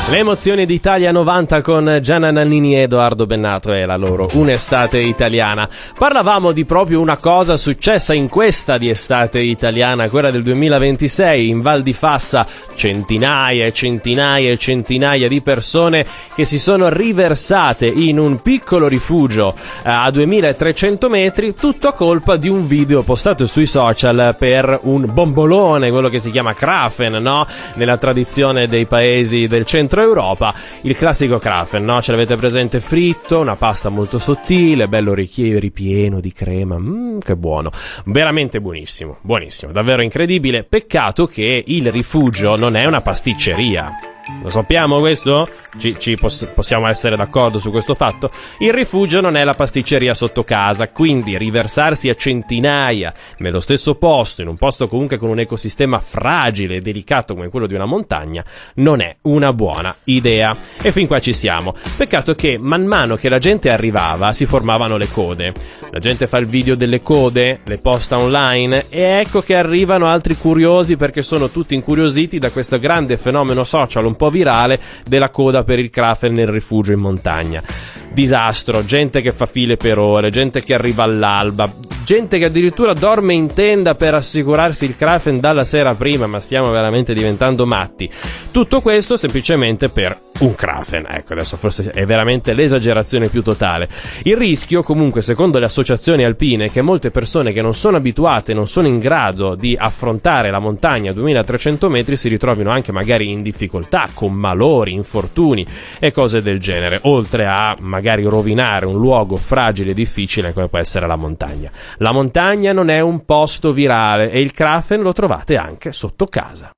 Le emozioni d'Italia 90 con Gianna Nannini e Edoardo Bennato e la loro Un'estate italiana. Parlavamo di proprio una cosa successa in questa di estate italiana, quella del 2026, in Val di Fassa, centinaia e centinaia e centinaia di persone che si sono riversate in un piccolo rifugio a 2300 metri, tutto a colpa di un video postato sui social per un bombolone, quello che si chiama Krafen, no? Nella tradizione dei paesi del centro Europa, il classico Krafen, no? Ce l'avete presente fritto, una pasta molto sottile, bello ripieno di crema, che buono, veramente buonissimo, buonissimo, davvero incredibile. Peccato che il rifugio non è una pasticceria. Lo sappiamo questo? Possiamo essere d'accordo su questo fatto? Il rifugio non è la pasticceria sotto casa, quindi riversarsi a centinaia nello stesso posto, in un posto comunque con un ecosistema fragile e delicato come quello di una montagna, non è una buona idea. E fin qua ci siamo. Peccato che man mano che la gente arrivava si formavano le code. La gente fa il video delle code, le posta online e ecco che arrivano altri curiosi perché sono tutti incuriositi da questo grande fenomeno social un po' virale della coda per il Krafen nel rifugio in montagna. Disastro, gente che fa file per ore, gente che arriva all'alba, gente che addirittura dorme in tenda per assicurarsi il Krafen dalla sera prima, ma stiamo veramente diventando matti. Tutto questo semplicemente per un Krafen. Ecco, adesso forse è veramente l'esagerazione più totale. Il rischio, comunque, secondo le associazioni alpine, è che molte persone che non sono abituate, non sono in grado di affrontare la montagna a 2300 metri si ritrovino anche magari in difficoltà, con malori, infortuni e cose del genere, oltre a magari rovinare un luogo fragile e difficile come può essere la montagna. La montagna non è un posto virale e il Krafen lo trovate anche sotto casa.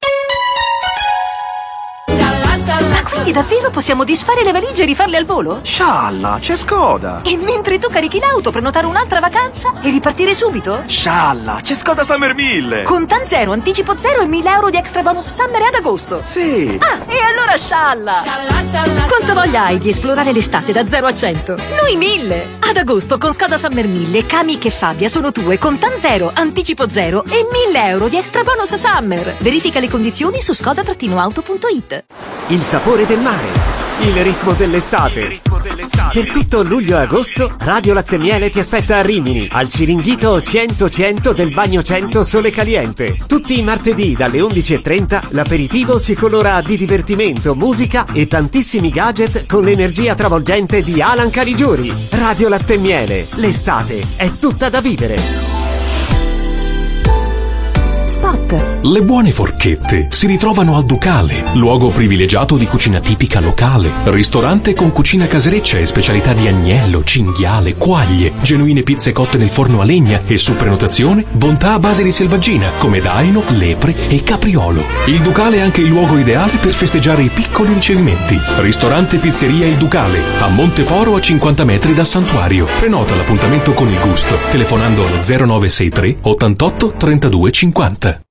Ma quindi davvero possiamo disfare le valigie e rifarle al volo? Scialla, c'è Skoda! E mentre tu carichi l'auto, prenotare un'altra vacanza e ripartire subito? Scialla, c'è Skoda Summer 1000! Contan zero, anticipo zero e 1000 euro di extra bonus summer ad agosto! Sì! Ah, e allora scialla! Quanto voglia hai di esplorare l'estate da 0 a 100? Noi 1000! Ad agosto con Skoda Summer 1000, Kamiq e Fabia sono tue, Contan zero, anticipo zero e 1000 euro di extra bonus summer! Verifica le condizioni su skoda-auto.it. Il sapore del mare, il ritmo dell'estate. Per tutto luglio e agosto, Radio Latte Miele ti aspetta a Rimini, al Ciringhito 100-100 del Bagno 100 Sole Caliente. Tutti i martedì dalle 11:30 l'aperitivo si colora di divertimento, musica e tantissimi gadget con l'energia travolgente di Alan Caligiuri. Radio Latte Miele, l'estate è tutta da vivere. Le buone forchette si ritrovano al Ducale, luogo privilegiato di cucina tipica locale. Ristorante con cucina casereccia e specialità di agnello, cinghiale, quaglie, genuine pizze cotte nel forno a legna e su prenotazione bontà a base di selvaggina come daino, lepre e capriolo. Il Ducale è anche il luogo ideale per festeggiare i piccoli ricevimenti. Ristorante Pizzeria Il Ducale, a Monteporo a 50 metri dal santuario. Prenota l'appuntamento con il gusto telefonando allo 0963 88 32 50.